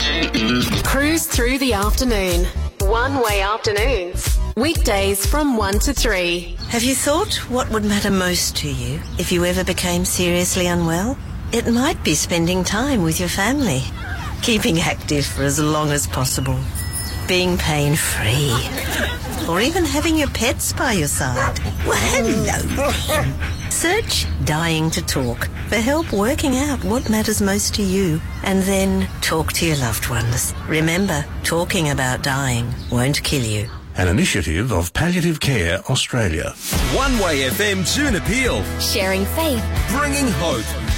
Cruise through the afternoon. One-way afternoons. Weekdays from 1 to 3. Have you thought what would matter most to you if you ever became seriously unwell? It might be spending time with your family, keeping active for as long as possible, being pain-free, or even having your pets by your side. Well, hello. Search Dying to Talk for help working out what matters most to you, and then talk to your loved ones. Remember, talking about dying won't kill you. An initiative of Palliative Care Australia. One Way FM Tune Appeal. Sharing faith. Bringing hope.